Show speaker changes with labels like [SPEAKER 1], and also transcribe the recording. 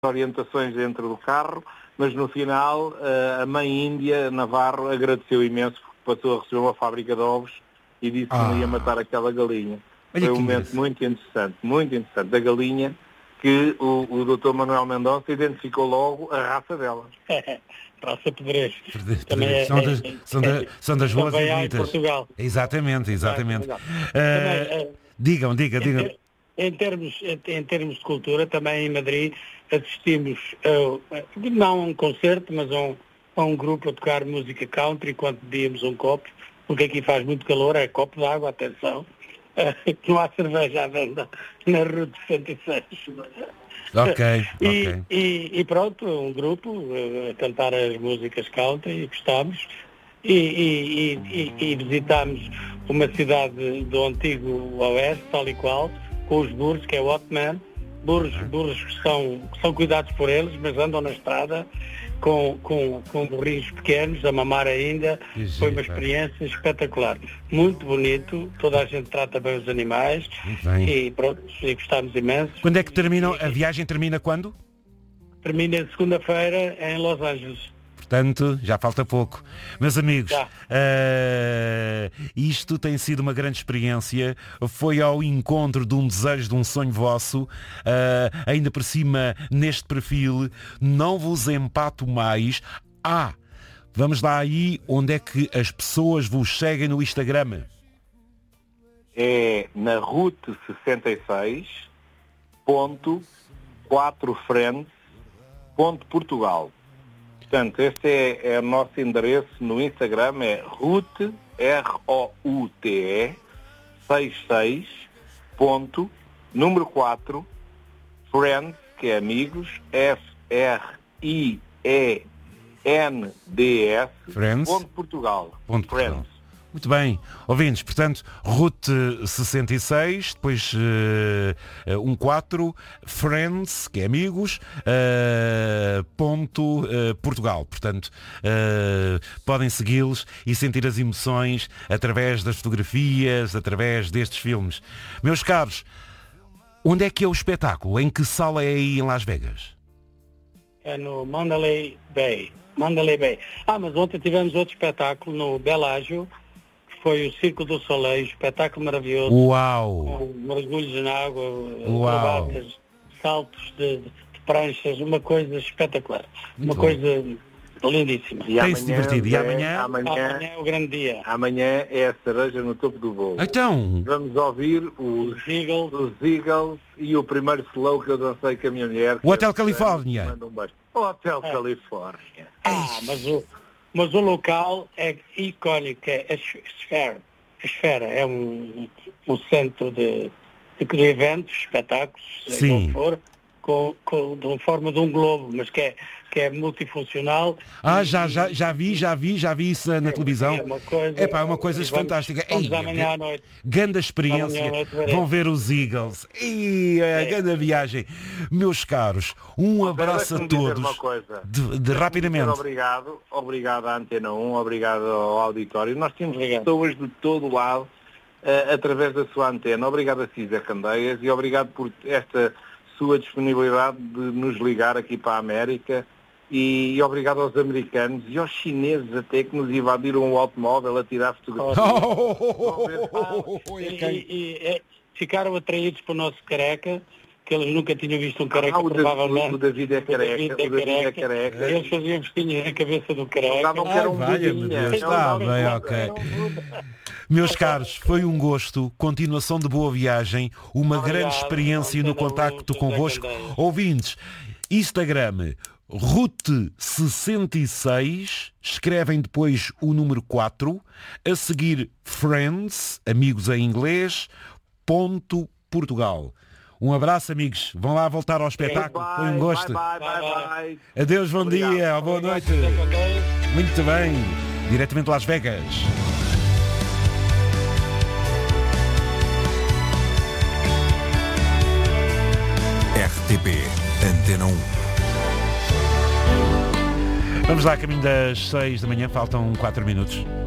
[SPEAKER 1] orientações dentro do carro, mas no final a mãe Índia Navarro agradeceu imenso porque passou a receber uma fábrica de ovos e disse que não ia matar aquela galinha. Foi um momento muito interessante da galinha, que o Dr. Manuel Mendonça identificou logo a raça dela.
[SPEAKER 2] Raça Pedreiro.
[SPEAKER 3] São das boas e bonitas.
[SPEAKER 2] Em Portugal.
[SPEAKER 3] Exatamente. Digam.
[SPEAKER 2] Em termos de cultura, também em Madrid assistimos não a um concerto, mas a um grupo a tocar música country enquanto bebíamos um copo, porque aqui faz muito calor, é copo de água, atenção. Não há cerveja à venda na Route 66.
[SPEAKER 3] Ok.
[SPEAKER 2] E pronto, um grupo a cantar as músicas country e gostámos. E visitámos uma cidade do antigo oeste, tal e qual, com os burros, que é o Otman. Burros que são cuidados por eles, mas andam na estrada com burrinhos pequenos, a mamar ainda. Foi uma experiência espetacular. Muito bonito, toda a gente trata bem os animais e pronto, e gostámos imenso.
[SPEAKER 3] Quando é que termina? A viagem termina quando?
[SPEAKER 2] Termina segunda-feira em Los Angeles.
[SPEAKER 3] Portanto, já falta pouco. Meus amigos, isto tem sido uma grande experiência. Foi ao encontro de um desejo, de um sonho vosso. Ainda por cima, neste perfil, não vos empato mais. Vamos lá aí, onde é que as pessoas vos seguem no Instagram?
[SPEAKER 1] É na Route 66.4friends.portugal. Portanto, este é o nosso endereço no Instagram, é Route, ROUTE, 66, número 4, Friends, que é amigos, FRIENDS,
[SPEAKER 3] Friends.
[SPEAKER 1] Portugal.
[SPEAKER 3] Friends. Muito bem, ouvintes, portanto, Route 66, depois 14, Friends, que é amigos, Portugal. Portanto, podem segui-los e sentir as emoções através das fotografias, através destes filmes. Meus caros, onde é que é o espetáculo? Em que sala é aí em Las Vegas?
[SPEAKER 2] É no Mandalay Bay. Mas ontem tivemos outro espetáculo no Belágio, foi o Circo do Soleil, espetáculo maravilhoso.
[SPEAKER 3] Uau!
[SPEAKER 2] Com mergulhos na água, acrobatas, saltos de pranchas, uma coisa espetacular. Uma coisa lindíssima.
[SPEAKER 3] Tem-se divertido. E amanhã?
[SPEAKER 2] Amanhã é o grande dia.
[SPEAKER 1] Amanhã é a cereja no topo do bolo.
[SPEAKER 3] Então?
[SPEAKER 1] Vamos ouvir os Eagles e o primeiro slow que eu dancei com a minha mulher.
[SPEAKER 3] O Hotel Califórnia.
[SPEAKER 1] O Hotel Califórnia.
[SPEAKER 2] Mas o local é icónico, é a Esfera. A Esfera é um centro de eventos, espetáculos,
[SPEAKER 3] sim,
[SPEAKER 2] de uma forma de um globo, mas que é multifuncional.
[SPEAKER 3] Já vi isso na televisão. É uma coisa fantástica.
[SPEAKER 2] Vamos amanhã à noite.
[SPEAKER 3] Grande experiência. Vão ver os Eagles. Grande viagem. Meus caros, um abraço a todos. Rapidamente.
[SPEAKER 1] Obrigado à Antena 1, obrigado ao auditório. Nós temos pessoas de todo o lado, através da sua antena. Obrigado a Cisa Candeias e obrigado por esta sua disponibilidade de nos ligar aqui para a América e obrigado aos americanos e aos chineses até que nos invadiram o automóvel a tirar fotografias.
[SPEAKER 2] E ficaram atraídos para o nosso careca, que eles nunca tinham visto um careca, provavelmente.
[SPEAKER 1] O David é careca.
[SPEAKER 2] Eles faziam vestinhas na cabeça do careca.
[SPEAKER 3] Está bem, ok. Meus caros, foi um gosto, continuação de boa viagem, uma grande experiência no contacto convosco. Ouvintes, Instagram, Route 66, escrevem depois o número 4, a seguir Friends, amigos em inglês, Portugal. Um abraço, amigos. Vão lá voltar ao espetáculo. Foi um gosto.
[SPEAKER 1] Bye.
[SPEAKER 3] Adeus, bom dia, boa noite. Muito bem. Diretamente de Las Vegas.
[SPEAKER 4] RTP Antena 1.
[SPEAKER 3] Vamos lá, a caminho das 6 da manhã, faltam 4 minutos.